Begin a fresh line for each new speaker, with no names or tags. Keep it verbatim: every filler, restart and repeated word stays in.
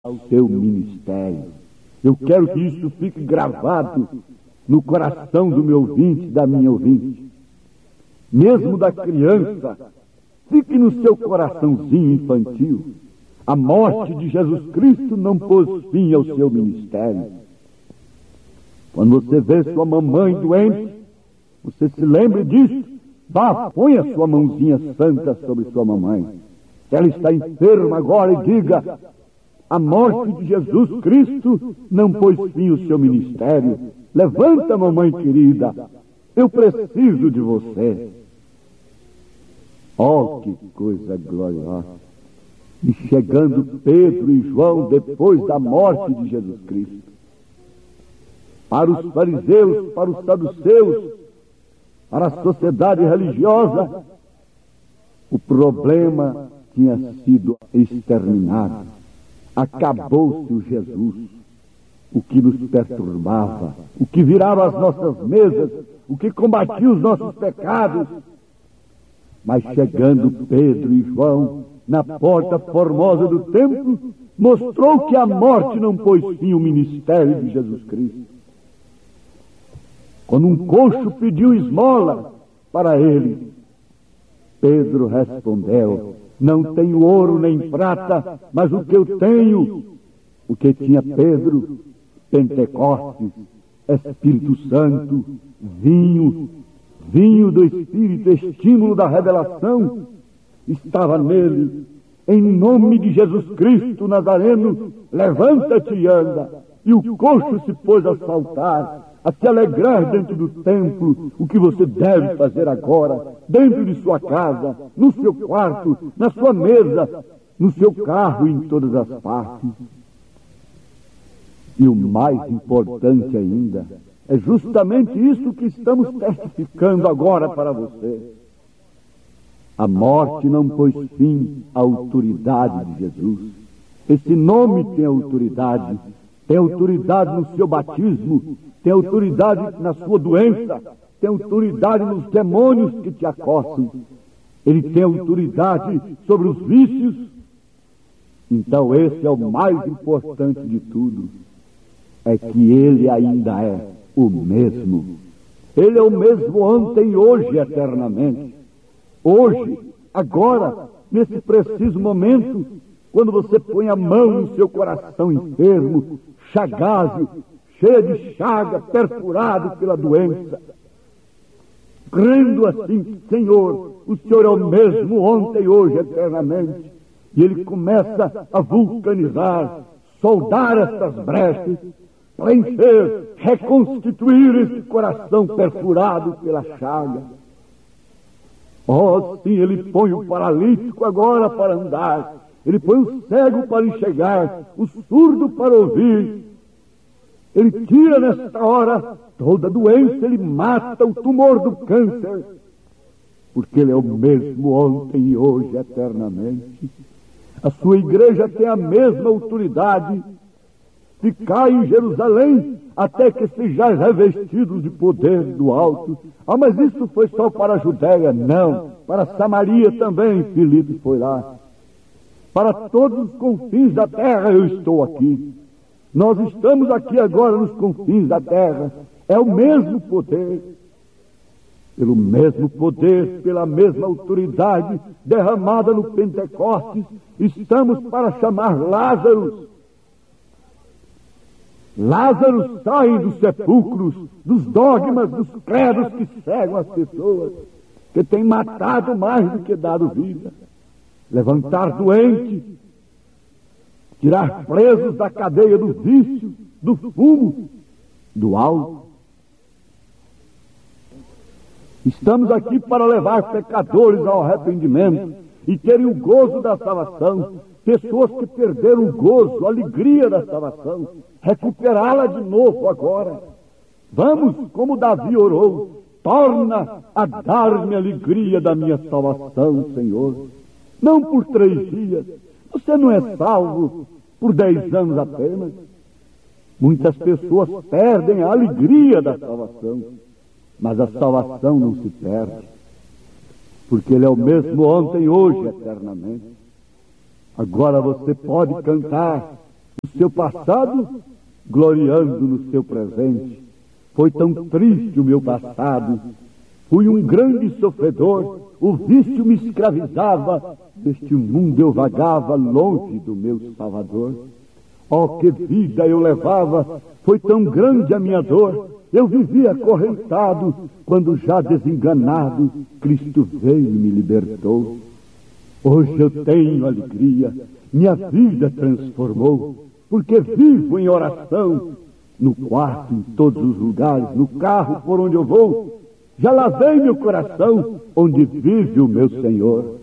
ao teu ministério. Eu quero que isso fique gravado no coração do meu ouvinte, da minha ouvinte. Mesmo da criança, fique no seu coraçãozinho infantil. A morte de Jesus Cristo não pôs fim ao seu ministério. Quando você vê sua mamãe doente, você se lembre disso. Vá, põe a sua mãozinha santa sobre sua mamãe. Ela está enferma agora e diga: a morte de Jesus Cristo não pôs fim ao seu ministério. Levanta, mamãe querida, eu preciso de você. Oh, que coisa gloriosa! E chegando Pedro e João depois da morte de Jesus Cristo, para os fariseus, para os saduceus, para a sociedade religiosa, o problema tinha sido exterminado. Acabou-se o Jesus, o que nos perturbava, o que virava as nossas mesas, o que combatia os nossos pecados. Mas chegando Pedro e João na porta formosa do templo, mostrou que a morte não pôs fim ao ministério de Jesus Cristo. Quando um coxo pediu esmola para ele, Pedro respondeu: não tenho ouro nem prata, mas o que eu tenho, o que tinha Pedro, Pentecostes, Espírito Santo, vinho, vinho do Espírito, estímulo da revelação, estava nele. Em nome de Jesus Cristo Nazareno, levanta-te e anda. E o coxo se pôs a saltar, a se alegrar dentro do templo. O que você deve fazer agora, dentro de sua casa, no seu quarto, na sua mesa, no seu carro e em todas as partes. E o mais importante ainda, é justamente isso que estamos testificando agora para você. A morte não pôs fim à autoridade de Jesus. Esse nome tem autoridade, tem autoridade no seu batismo, tem autoridade na sua doença, tem autoridade nos demônios que te acossam. Ele tem autoridade sobre os vícios. Então esse é o mais importante de tudo, é que ele ainda é o mesmo. Ele é o mesmo ontem, hoje, eternamente. Hoje, agora, nesse preciso momento, quando você põe a mão no seu coração enfermo, chagado, cheio de chaga, perfurado pela doença, crendo assim: Senhor, o Senhor é o mesmo ontem, hoje, eternamente. E ele começa a vulcanizar, soldar essas brechas, preencher, reconstituir esse coração perfurado pela chaga. Oh, sim, ele põe o paralítico agora para andar, ele põe o cego para enxergar, o surdo para ouvir. Ele tira nesta hora toda doença, ele mata o tumor do câncer, porque ele é o mesmo ontem e hoje, eternamente. A sua igreja tem a mesma autoridade. Ficai em Jerusalém até que sejais revestidos de poder do alto. Ah, mas isso foi só para a Judéia? Não, para Samaria também. Filipe foi lá. Para todos os confins da terra eu estou aqui. Nós estamos aqui agora nos confins da terra. É o mesmo poder. Pelo mesmo poder, pela mesma autoridade derramada no Pentecostes, estamos para chamar Lázaro. Lázaro sai dos sepulcros, dos dogmas, dos credos que cegam as pessoas, que tem matado mais do que dado vida. Levantar doente, tirar presos da cadeia do vício, do fumo, do álcool. Estamos aqui para levar pecadores ao arrependimento e terem o gozo da salvação. Pessoas que perderam o gozo, a alegria da salvação, recuperá-la de novo agora. Vamos, como Davi orou: torna a dar-me a alegria da minha salvação, Senhor. Não por três dias, você não é salvo por dez anos apenas. Muitas pessoas perdem a alegria da salvação, mas a salvação não se perde, porque Ele é o mesmo ontem, hoje, eternamente. Agora você pode cantar o seu passado, gloriando no seu presente. Foi tão triste o meu passado, fui um grande sofredor, o vício me escravizava, neste mundo eu vagava longe do meu Salvador. Oh, que vida eu levava, foi tão grande a minha dor, eu vivia acorrentado, quando já desenganado, Cristo veio e me libertou. Hoje eu tenho alegria, minha vida transformou, porque vivo em oração, no quarto, em todos os lugares, no carro por onde eu vou, já lavei meu coração, onde vive o meu Senhor.